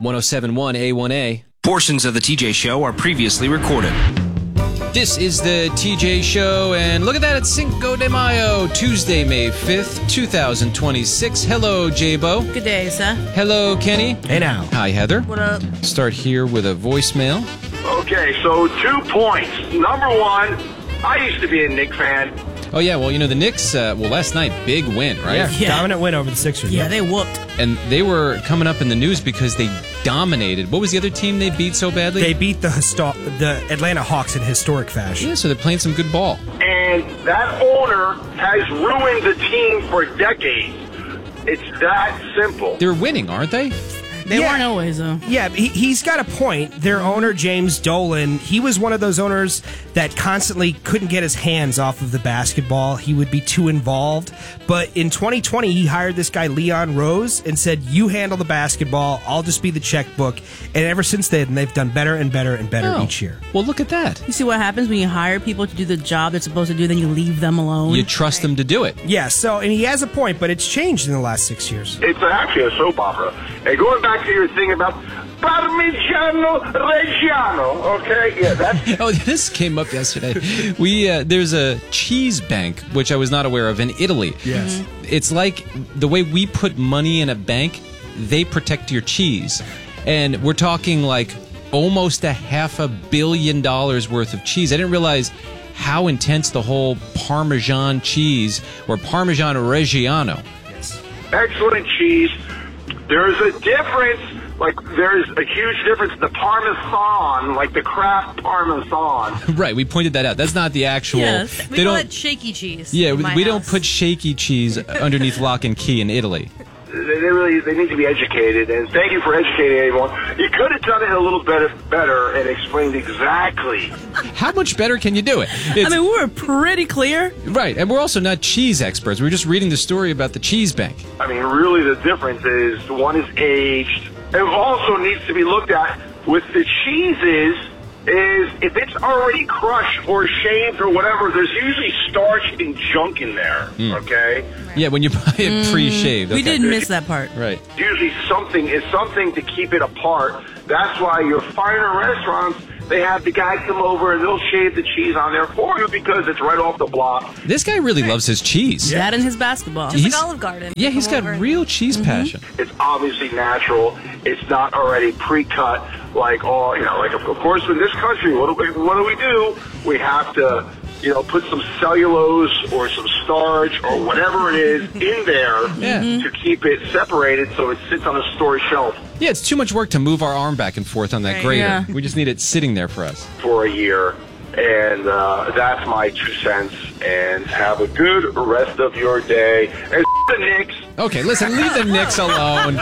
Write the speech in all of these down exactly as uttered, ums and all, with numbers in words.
one oh seven point one A one A. Portions of the T J Show are previously recorded. This is the T J Show, and look at that, it's Cinco de Mayo, Tuesday, May fifth, two thousand twenty-six. Hello, J-Bo. Good day, sir. Hello, Kenny. Hey now. Hi, Heather. What up? Start here with a voicemail. Okay, so two points. Number one, I used to be a Knicks fan. Oh, yeah, well, you know, the Knicks, uh, well, last night, big win, right? Yeah, Yeah. dominant win over the Sixers. Yeah, they whooped. And they were coming up in the news because they dominated. What was the other team they beat so badly? They beat the histo- the Atlanta Hawks in historic fashion. Yeah, so they're playing some good ball. And that owner has ruined the team for decades. It's that simple. They're winning, aren't they? They Yeah. weren't always, though. Yeah, he, he's got a point. Their owner, James Dolan, he was one of those owners that constantly couldn't get his hands off of the basketball. He would be too involved. But in twenty twenty, he hired this guy, Leon Rose, and said, you handle the basketball, I'll just be the checkbook. And ever since then, they've done better and better and better Oh. each year. Well, look at that. You see what happens when you hire people to do the job they're supposed to do, then you leave them alone? You trust them to do it. Yeah, so, and he has a point, but it's changed in the last six years. It's actually a soap opera. And going back to your thing about Parmigiano Reggiano, okay? Yeah, that's... Oh, this came up yesterday. We uh, there's a cheese bank, which I was not aware of, in Italy. Yes. It's like the way we put money in a bank, they protect your cheese. And we're talking like almost a half a billion dollars worth of cheese. I didn't realize how intense the whole Parmesan cheese, or Parmigiano Reggiano. excellent cheese. There's a difference, like there's a huge difference in the Parmesan, like the Kraft Parmesan. Right, we pointed that out. That's not the actual... Yes, we they call don't, it shaky cheese. Yeah, in we, my we don't house. put shaky cheese underneath lock and key in Italy. They they really they need to be educated, and thank you for educating everyone. You could have done it a little better, better and explained exactly. How much better can you do it? I It's- mean, we were pretty clear. right, and we're also not cheese experts. We're just reading the story about the cheese bank. I mean, really, the difference is one is aged. It also needs to be looked at with the cheeses. Is if it's already crushed or shaved or whatever, there's usually starch and junk in there. Okay. Yeah, when you buy it pre-shaved. We okay. didn't miss that part. Right. Usually something is something to keep it apart. That's why your finer restaurants, they have the guy come over and they'll shave the cheese on there for you because it's right off the block. This guy really loves his cheese. That and his basketball. Just He's- like Olive Garden. Yeah, he's Come got over. real cheese passion. It's obviously natural. It's not already pre-cut like all, you know, like of of course in this country, what do we, what do we do? We have to, you know, put some cellulose or some starch or whatever it is in there Yeah. to keep it separated so it sits on a store shelf Yeah, it's too much work to move our arm back and forth on that Right, grater. yeah. We just need it sitting there for us. for a year. And uh, that's my two cents. And have a good rest of your day. And the Knicks. Okay, listen, leave the Knicks alone.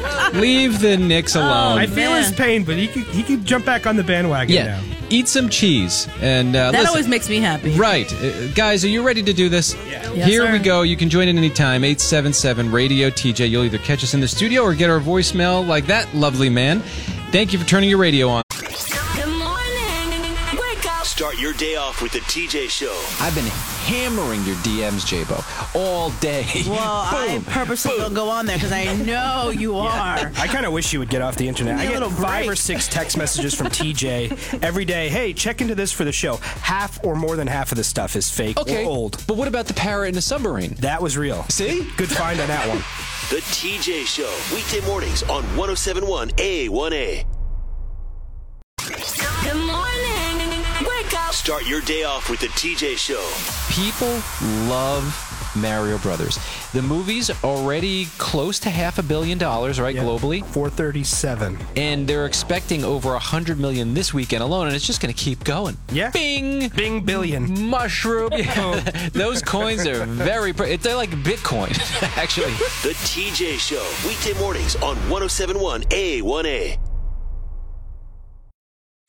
Leave the Knicks alone. I feel man. his pain, but he could he could jump back on the bandwagon yeah, now. eat some cheese. And uh, That listen, always makes me happy. Right. Uh, guys, are you ready to do this? Yeah. Yes, Here sir. we go. You can join in anytime. eight seven seven radio T J. You'll either catch us in the studio or get our voicemail like that lovely man. Thank you for turning your radio on. Good morning. Wake up. Start your day off with the T J Show. I've been hammering your D Ms, J-Bo, all day. Well, I purposely don't go on there because I know you are. I kind of wish you would get off the internet. I Give me a get little five break. or six text messages from T J every day. Hey, check into this for the show. Half or more than half of the stuff is fake Okay. or old. But what about the parrot in the submarine? That was real. See? Good find on that one. The T J Show. Weekday mornings on one oh seven point one A one A. Good morning. Wake up. Start your day off with the T J Show. People love Mario Brothers. The movie's already close to half a billion dollars, right, Yeah. globally? four thirty-seven. And they're expecting over a hundred million this weekend alone, and it's just going to keep going. Yeah. Bing! Bing billion. Mushroom. Those coins are very. Pre- they're like Bitcoin, actually. The T J Show. Weekday mornings on one oh seven point one A one A.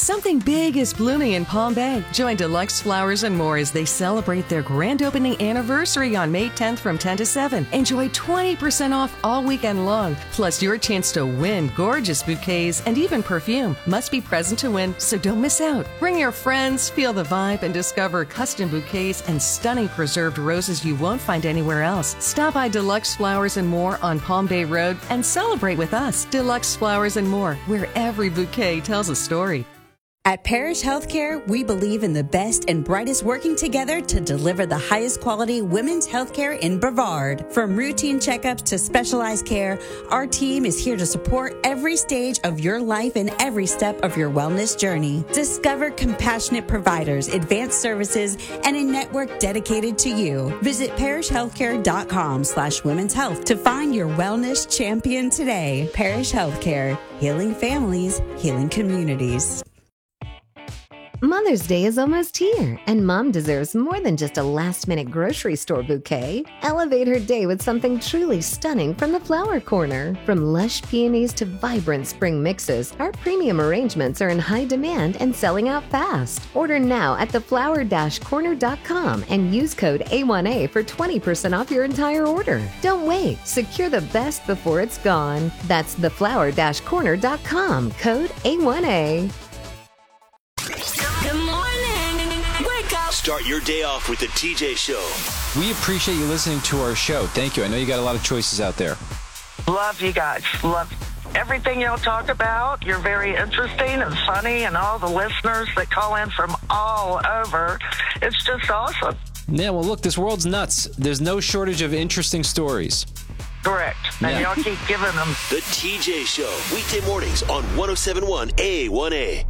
Something big is blooming in Palm Bay. Join Deluxe Flowers and More as they celebrate their grand opening anniversary on May tenth from ten to seven. Enjoy twenty percent off all weekend long, plus your chance to win gorgeous bouquets and even perfume. Must be present to win, so don't miss out. Bring your friends, feel the vibe, and discover custom bouquets and stunning preserved roses you won't find anywhere else. Stop by Deluxe Flowers and More on Palm Bay Road and celebrate with us. Deluxe Flowers and More, where every bouquet tells a story. At Parish Healthcare, we believe in the best and brightest working together to deliver the highest quality women's healthcare in Brevard. From routine checkups to specialized care, our team is here to support every stage of your life and every step of your wellness journey. Discover compassionate providers, advanced services, and a network dedicated to you. Visit parishhealthcare.com slash women's health to find your wellness champion today. Parish Healthcare, healing families, healing communities. Mother's Day is almost here, and Mom deserves more than just a last-minute grocery store bouquet. Elevate her day with something truly stunning from the Flower Corner. From lush peonies to vibrant spring mixes, our premium arrangements are in high demand and selling out fast. Order now at the flower corner dot com and use code A one A for twenty percent off your entire order. Don't wait. Secure the best before it's gone. That's the flower corner dot com, code A one A. Good morning. Wake up. Start your day off with the T J Show. We appreciate you listening to our show. Thank you. I know you got a lot of choices out there. Love you guys. Love everything y'all talk about. You're very interesting and funny, and all the listeners that call in from all over. It's just awesome. Yeah, well, look, this world's nuts. There's no shortage of interesting stories. Correct. And Yeah. y'all keep giving them. The T J Show, weekday mornings on one oh seven point one A one A.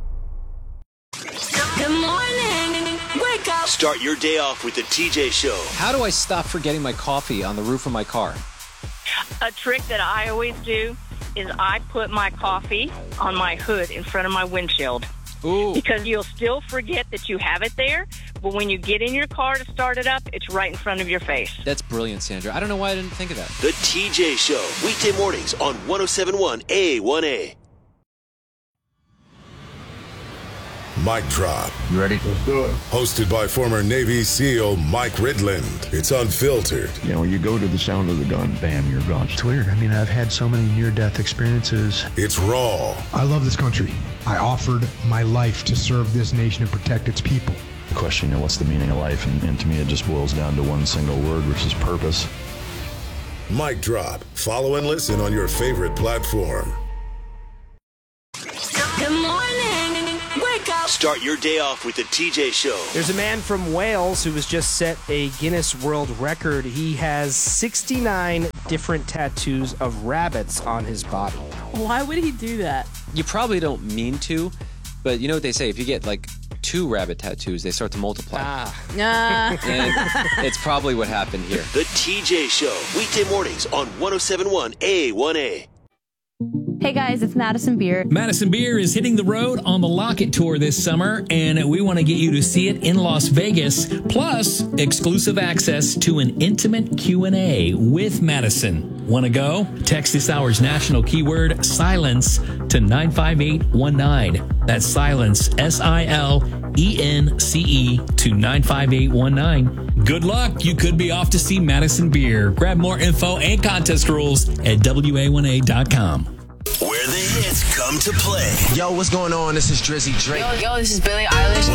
Good morning. Wake up. Start your day off with the T J Show. How do I stop forgetting my coffee on the roof of my car? A trick that I always do is I put my coffee on my hood in front of my windshield. Ooh. Because you'll still forget that you have it there, but when you get in your car to start it up, it's right in front of your face. That's brilliant, Sandra. I don't know why I didn't think of that. The T J Show, weekday mornings on one oh seven point one A one A. Mic Drop. You ready? Let's do it. Hosted by former Navy SEAL Mike Ridland. It's unfiltered. You know, you go to the sound of the gun, bam, you're gone. It's weird. I mean, I've had so many near-death experiences. It's raw. I love this country. I offered my life to serve this nation and protect its people. The question, you know, what's the meaning of life? And, and to me, it just boils down to one single word, which is purpose. Mic Drop. Follow and listen on your favorite platform. Good morning. Wake up. Start your day off with the T J Show. There's a man from Wales who has just set a Guinness World Record. He has sixty-nine different tattoos of rabbits on his body. Why would he do that? You probably don't mean to, but you know what they say? If you get like two rabbit tattoos, they start to multiply. Ah. Ah. And it's probably what happened here. The T J Show, weekday mornings on one oh seven point one A one A. Hey guys, it's Madison Beer. Madison Beer is hitting the road on the Locket Tour this summer, and we want to get you to see it in Las Vegas, plus exclusive access to an intimate Q and A with Madison. Want to go? Text this hour's national keyword, silence, to nine five eight one nine. That's silence, S I L E N C E, to nine five eight one nine. Good luck. You could be off to see Madison Beer. Grab more info and contest rules at W A one A dot com. Where the hits come to play. Yo, what's going on? This is Drizzy Drake. Yo, yo, this is Billie Eilish.